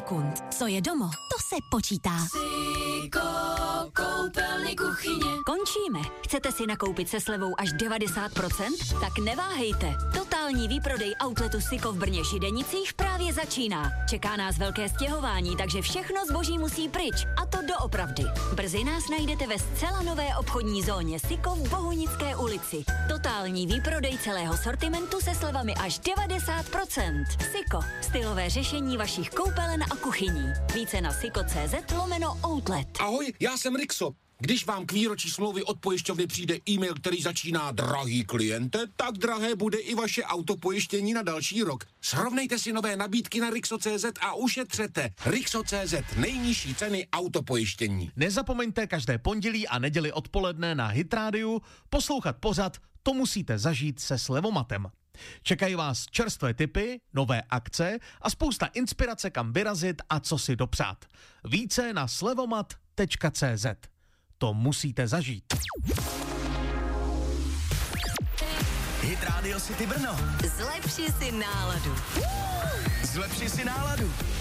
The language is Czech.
sekund. Co je domo, to se počítá. Siko, koupelny, kuchyně. Končíme. Chcete si nakoupit se slevou až 90%? Tak neváhejte. Totální výprodej outletu Siko v Brně Šidenicích právě začíná. Čeká nás velké stěhování, takže všechno zboží musí pryč. A to doopravdy. Brzy nás najdete ve zcela nové obchodní zóně Siko v Bohunické ulici. Totální výprodej celého sortimentu se slevami až 90%. Siko. Stylové řešení vašich koupelen a kuchyní. Více na siko.cz/outlet. Ahoj, já jsem Rixo. Když vám k výročí smlouvy od pojišťovny přijde e-mail, který začíná drahý kliente, tak drahé bude i vaše autopojištění na další rok. Srovnejte si nové nabídky na Rixo.cz a ušetřete. Rixo.cz, nejnižší ceny autopojištění. Nezapomeňte každé pondělí a neděli odpoledne na Hit Radio poslouchat pořad To musíte zažít se Slevomatem. Čekají vás čerstvé tipy, nové akce a spousta inspirace, kam vyrazit a co si dopřát. Více na slevomat.cz. To musíte zažít. Hit Radio City Brno. Zlepši si náladu. Zlepši si náladu.